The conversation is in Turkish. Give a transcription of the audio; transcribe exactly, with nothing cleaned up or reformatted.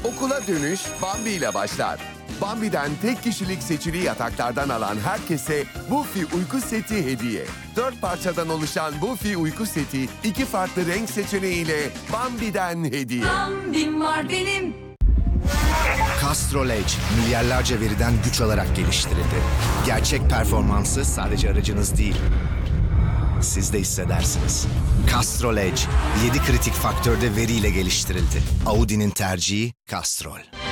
Okula dönüş Bambi ile başlar. Bambi'den tek kişilik seçili yataklardan alan herkese Buffy uyku seti hediye. Dört parçadan oluşan Buffy uyku seti iki farklı renk seçeneğiyle Bambi'den hediye. Bambim var benim. Castrol Edge, milyarlarca veriden güç alarak geliştirildi. Gerçek performansı sadece aracınız değil, siz de hissedersiniz. Castrol Edge, yedi kritik faktörde veriyle geliştirildi. Audi'nin tercihi Castrol.